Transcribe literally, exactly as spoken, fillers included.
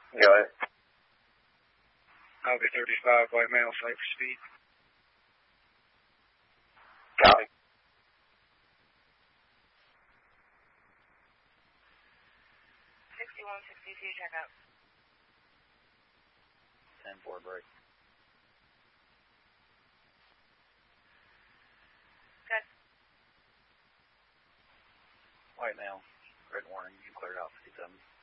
Go ahead. Highway thirty-five, white male, sight for speed. Copy. sixty-one sixty-two, check out. ten four break. Good. White male, red warning, you cleared out fifty-seven.